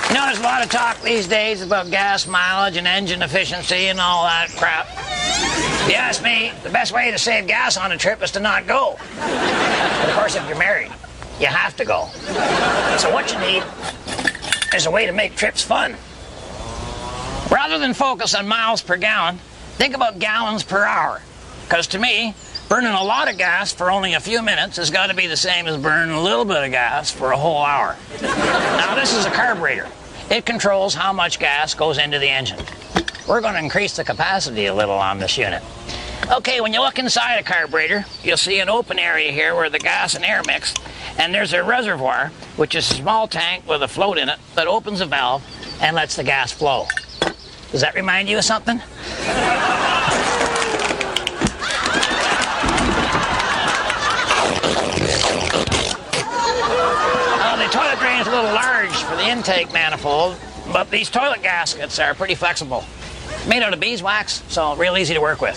You know, there's a lot of talk these days about gas mileage and engine efficiency and all that crap. If you ask me, the best way to save gas on a trip is to not go. But of course, if you're married, you have to go. So what you need is a way to make trips fun. Rather than focus on miles per gallon, think about gallons per hour. Because to me, burning a lot of gas for only a few minutes has got to be the same as burning a little bit of gas for a whole hour. Now, this is a carburetor. It controls how much gas goes into the engine. We're going to increase the capacity a little on this unit. Okay, when you look inside a carburetor, you'll see an open area here where the gas and air mix, and there's a reservoir, which is a small tank with a float in it that opens a valve and lets the gas flow. Does that remind you of something? The toilet drain is a little large for the intake manifold, but these toilet gaskets are pretty flexible. Made out of beeswax, so real easy to work with.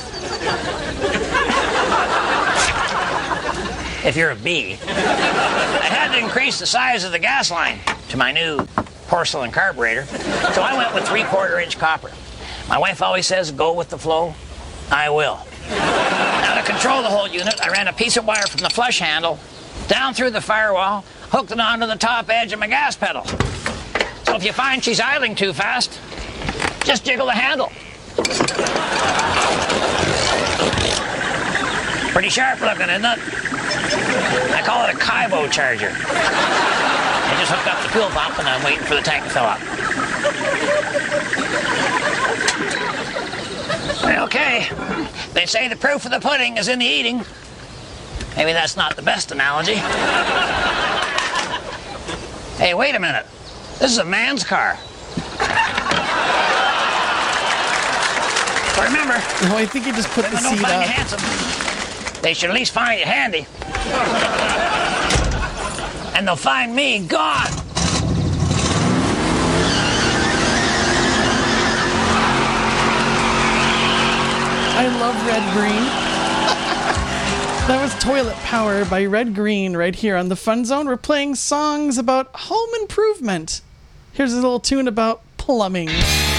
If you're a bee. I had to increase the size of the gas line to my new porcelain carburetor, so I went with 3/4-inch copper. My wife always says, go with the flow. I will. Now, to control the whole unit, I ran a piece of wire from the flush handle down through the firewall, hooked it onto the top edge of my gas pedal. So if you find she's idling too fast, just jiggle the handle. Pretty sharp looking, isn't it? I call it a Kaibo charger. I just hooked up the fuel pump and I'm waiting for the tank to fill up. Okay, they say the proof of the pudding is in the eating. Maybe that's not the best analogy. Hey, wait a minute. This is a man's car. But remember, no, I think he just put the women don't seat find up. you handsome. They should at least find you handy. And they'll find me gone. I love Red Green. That was Toilet Power by Red Green right here on the Fun Zone. We're playing songs about home improvement. Here's a little tune about plumbing.